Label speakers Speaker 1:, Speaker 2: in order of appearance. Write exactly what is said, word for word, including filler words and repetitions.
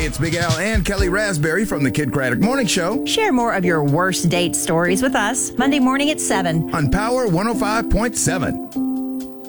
Speaker 1: Hey, it's Big Al and Kelly Raspberry from the Kid Craddock Morning Show
Speaker 2: Share more of your worst date stories with us Monday morning at seven
Speaker 1: on Power one oh five point seven.